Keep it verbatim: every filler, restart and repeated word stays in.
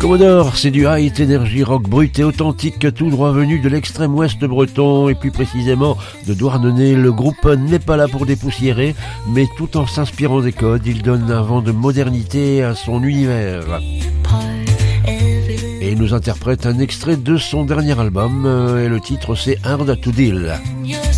Commodore, c'est du high energy rock brut et authentique, tout droit venu de l'extrême ouest breton et plus précisément de Douarnenez. Le groupe n'est pas là pour dépoussiérer, mais tout en s'inspirant des codes, il donne un vent de modernité à son univers. Et il nous interprète un extrait de son dernier album, et le titre c'est Hard to Deal.